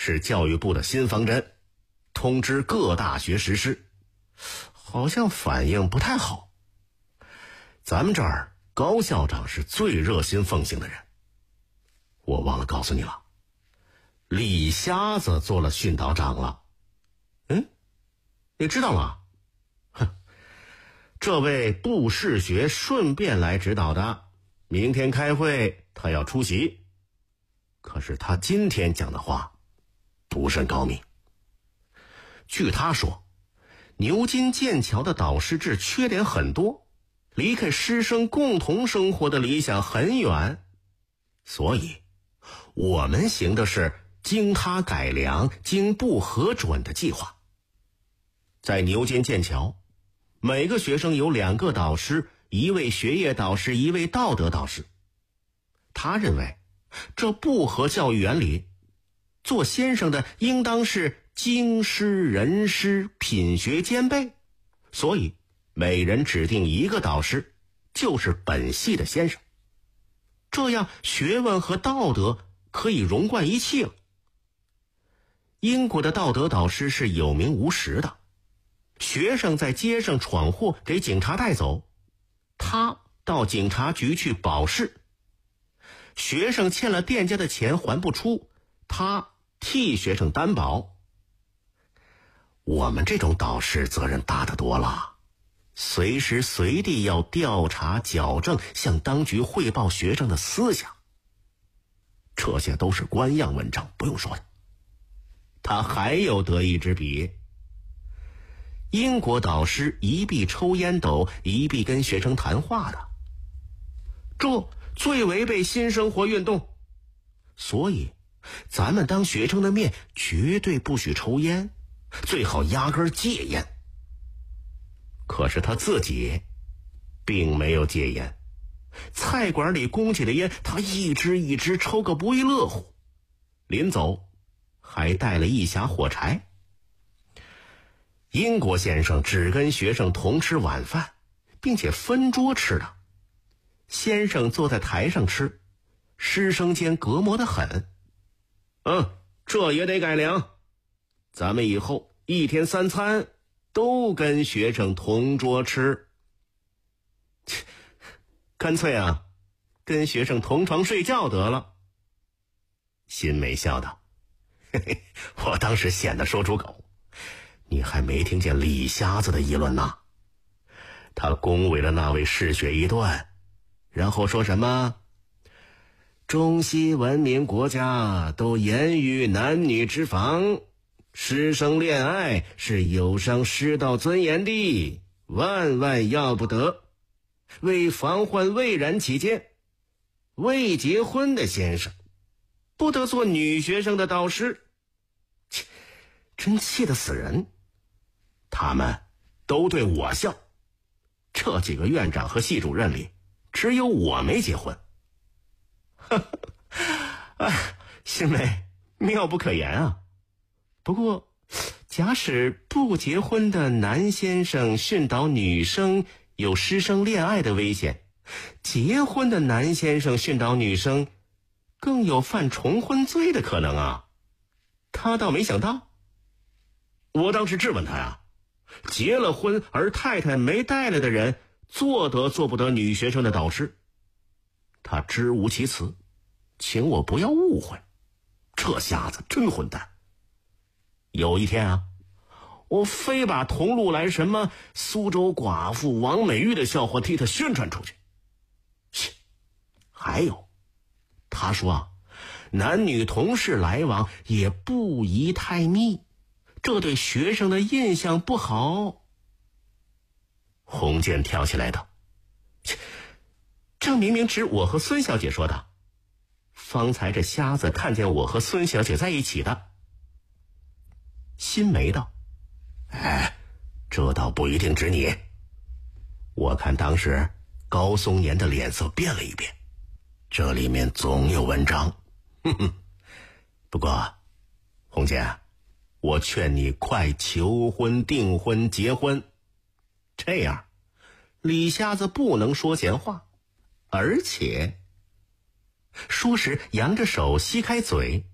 是教育部的新方针，通知各大学实施，好像反应不太好。咱们这儿高校长是最热心奉行的人，我忘了告诉你了，李瞎子做了训导长了。你知道吗？这位部试学顺便来指导的，明天开会他要出席，可是他今天讲的话不甚高明。据他说，牛津剑桥的导师制缺点很多，离开师生共同生活的理想很远，所以我们行的是经他改良、经部核准的计划。在牛津剑桥，每个学生有2个导师，一位学业导师，一位道德导师。他认为这不合教育原理，做先生的应当是经师仁师，品学兼备，所以每人指定1个导师，就是本系的先生，这样学问和道德可以融贯一气了。英国的道德导师是有名无实的，学生在街上闯祸给警察带走，他到警察局去保释；学生欠了店家的钱还不出，他替学生担保。我们这种导师责任大得多了，随时随地要调查矫正，向当局汇报学生的思想，这些都是官样文章，不用说的。他还有得一之笔，英国导师一臂抽烟斗，一臂跟学生谈话的，这最违背新生活运动，所以咱们当学生的面绝对不许抽烟，最好压根戒烟。可是他自己并没有戒烟，菜馆里供起的烟他一支一支抽个不亦乐乎，临走还带了一匣火柴。英国先生只跟学生同吃晚饭，并且分桌吃的。先生坐在台上吃，师生间隔膜得很。这也得改良，咱们以后1天3餐都跟学生同桌吃。干脆跟学生同床睡觉得了。辛梅笑道，嘿嘿，我当时显得说出口，你还没听见李瞎子的议论呢。他恭维了那位试学一段，然后说什么中西文明国家都严于男女之防，师生恋爱是有伤师道尊严的，万万要不得。为防患未然起见，未结婚的先生不得做女学生的导师。切，真气得死人。他们都对我笑，这几个院长和系主任里只有我没结婚。新梅妙不可言啊。不过假使不结婚的男先生训导女生有师生恋爱的危险，结婚的男先生训导女生更有犯重婚罪的可能啊。他倒没想到。我当时质问他结了婚而太太没带来的人做不得女学生的导师？他支吾其词，请我不要误会。这瞎子真混蛋。有一天我非把同路来什么苏州寡妇王美玉的笑话替他宣传出去。还有他说男女同事来往也不宜太密，这对学生的印象不好。洪建跳起来道，这明明指我和孙小姐说的，方才这瞎子看见我和孙小姐在一起的。辛梅道，这倒不一定指你。我看当时高松年的脸色变了一变，这里面总有文章。不过洪姐，我劝你快求婚订婚结婚，这样李瞎子不能说闲话，而且说时扬着手吸开嘴，